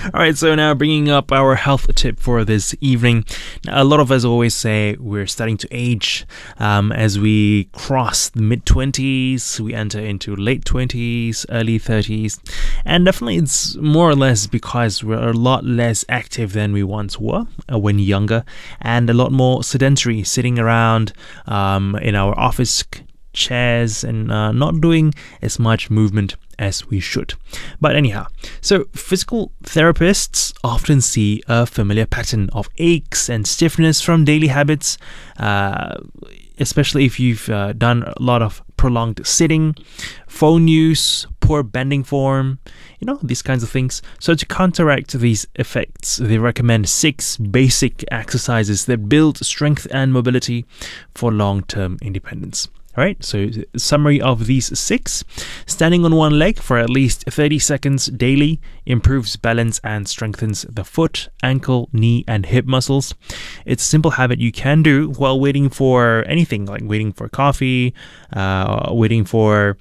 All right, so now bringing up our health tip for this evening. Now, a lot of us always say we're starting to age as we cross the mid-20s, we enter into late 20s, early 30s, and definitely it's more or less because we're a lot less active than we once were when younger, and a lot more sedentary, sitting around in our office chairs and not doing as much movement as we should. But anyhow, so physical therapists often see a familiar pattern of aches and stiffness from daily habits, especially if you've done a lot of prolonged sitting, phone use, poor bending form, these kinds of things. So to counteract these effects, they recommend 6 basic exercises that build strength and mobility for long-term independence. All right, so summary of these 6. Standing on one leg for at least 30 seconds daily improves balance and strengthens the foot, ankle, knee, and hip muscles. It's a simple habit you can do while waiting for anything, like waiting for coffee, waiting for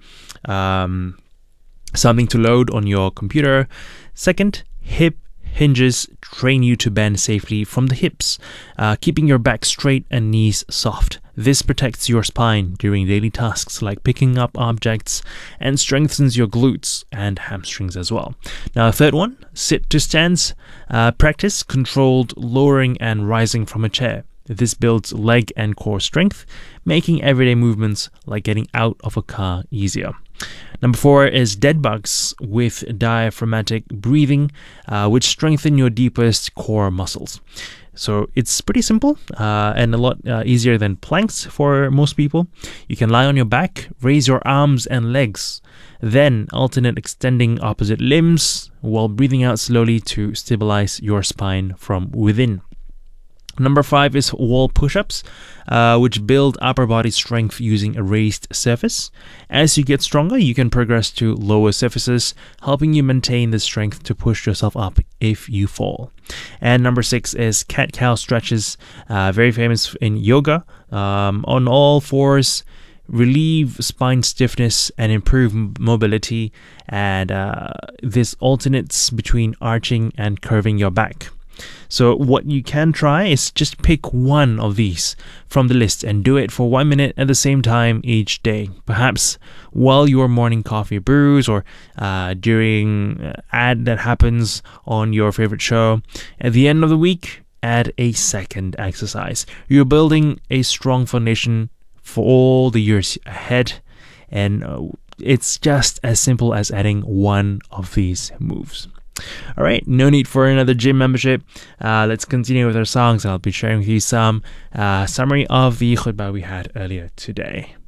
something to load on your computer. Second, hip hinges train you to bend safely from the hips, keeping your back straight and knees soft. This protects your spine during daily tasks like picking up objects and strengthens your glutes and hamstrings as well. Now, third one, sit to stands. Practice controlled lowering and rising from a chair. This builds leg and core strength, making everyday movements like getting out of a car easier. Number 4 is dead bugs with diaphragmatic breathing, which strengthen your deepest core muscles. So it's pretty simple and a lot easier than planks for most people. You can lie on your back, raise your arms and legs, then alternate extending opposite limbs while breathing out slowly to stabilize your spine from within. Number 5 is wall push-ups, which build upper body strength using a raised surface. As you get stronger, you can progress to lower surfaces, helping you maintain the strength to push yourself up if you fall. And number 6 is cat-cow stretches, very famous in yoga. On all fours, relieve spine stiffness and improve mobility, and this alternates between arching and curving your back. So what you can try is just pick one of these from the list and do it for 1 minute at the same time each day. Perhaps while your morning coffee brews or during an ad that happens on your favorite show. At the end of the week, add a second exercise. You're building a strong foundation for all the years ahead, and it's just as simple as adding one of these moves. All right, no need for another gym membership. Let's continue with our songs. I'll be sharing with you some summary of the khutbah we had earlier today.